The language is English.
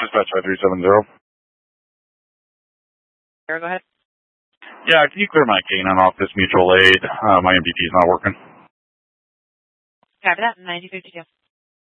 Dispatch 5370. Sarah, go ahead. Yeah, can you clear my canine off this mutual aid? My MPT is not working. Copy that, 9052.